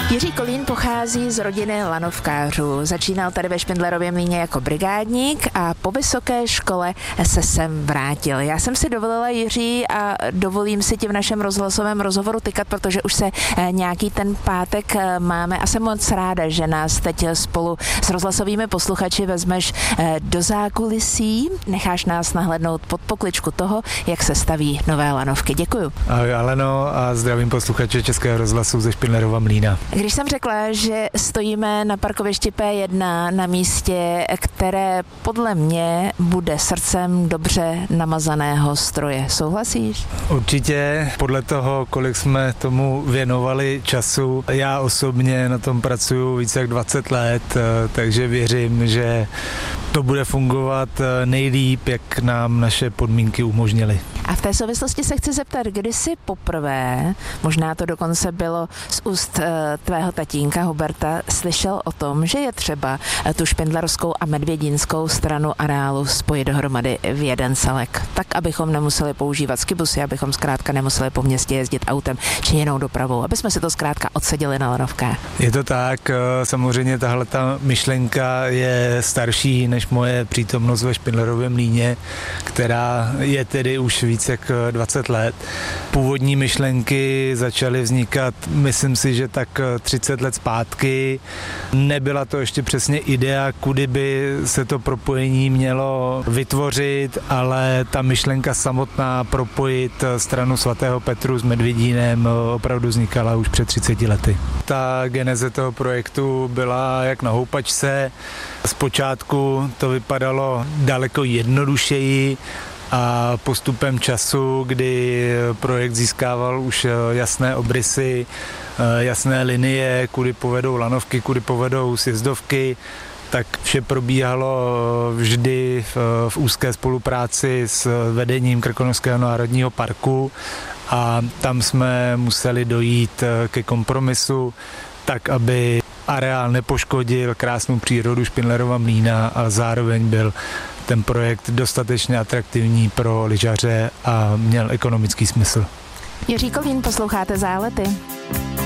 Jiří Kolín pochází z rodiny lanovkářů. Začínal tady ve Špindlerově Mlýně jako brigádník a po vysoké škole se sem vrátil. Já jsem si dovolila, Jiří, a dovolím si ti v našem rozhlasovém rozhovoru tykat, protože už se nějaký ten pátek máme a jsem moc ráda, že nás teď spolu s rozhlasovými posluchači vezmeš do zákulisí. Necháš nás nahlédnout pod pokličku toho, jak se staví nové lanovky. Děkuju. Ahoj Aleno a zdravím posluchače Českého rozhlasu ze Špindlerova Mlýna. Když jsem řekla, že stojíme na parkovišti P1 na místě, které podle mě bude srdcem dobře namazaného stroje. Souhlasíš? Určitě, podle toho, kolik jsme tomu věnovali času. Já osobně na tom pracuji více jak 20 let, takže věřím, že to bude fungovat nejlíp, jak nám naše podmínky umožnily. A v té souvislosti se chci zeptat, kdy jsi poprvé, možná to dokonce bylo z úst tvého tatínka Huberta, slyšel o tom, že je třeba tu špindlerskou a medvědínskou stranu areálu spojit dohromady v jeden celek, tak abychom nemuseli používat skibusy, abychom zkrátka nemuseli po městě jezdit autem či jinou dopravou, aby jsme si to zkrátka odseděli na lanovkách. Je to tak, samozřejmě tahle ta myšlenka je starší než moje přítomnost ve Špindlerově Mlýně, která je tedy už víc jak 20 let. Původní myšlenky začaly vznikat, myslím si, že tak 30 let zpátky. Nebyla to ještě přesně idea, kudy by se to propojení mělo vytvořit, ale ta myšlenka samotná propojit stranu svatého Petru s Medvědínem opravdu vznikala už před 30 lety. Ta geneze toho projektu byla jak na houpačce. Zpočátku to vypadalo daleko jednodušeji, a postupem času, kdy projekt získával už jasné obrysy, jasné linie, kudy povedou lanovky, kudy povedou sjezdovky, tak vše probíhalo vždy v úzké spolupráci s vedením Krkonošského národního parku a tam jsme museli dojít ke kompromisu, tak aby areál nepoškodil krásnou přírodu Špindlerova Mlýna a zároveň byl ten projekt dostatečně atraktivní pro lyžaře a měl ekonomický smysl. Jiří Kolín, posloucháte Zálety.